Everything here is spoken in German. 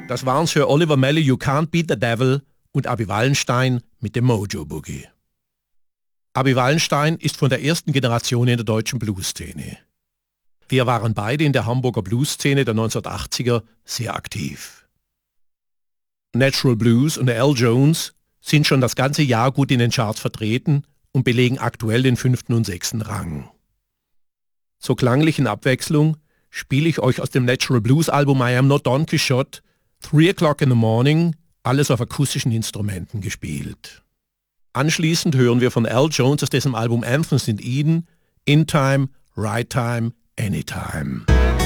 Das waren Sir Oliver Melly, You Can't Beat the Devil und Abi Wallenstein mit dem Mojo Boogie. Abi Wallenstein ist von der ersten Generation in der deutschen Blues-Szene. Wir waren beide in der Hamburger Blues-Szene der 1980er sehr aktiv. Natural Blues und Al Jones sind schon das ganze Jahr gut in den Charts vertreten und belegen aktuell den 5. und 6. Rang. Zur klanglichen Abwechslung spiele ich euch aus dem Natural Blues Album I Am Not Don Quixote 3 o'clock in the Morning, alles auf akustischen Instrumenten gespielt. Anschließend hören wir von Al Jones aus dessen Album Anthems in Eden, In Time, Right Time, Anytime.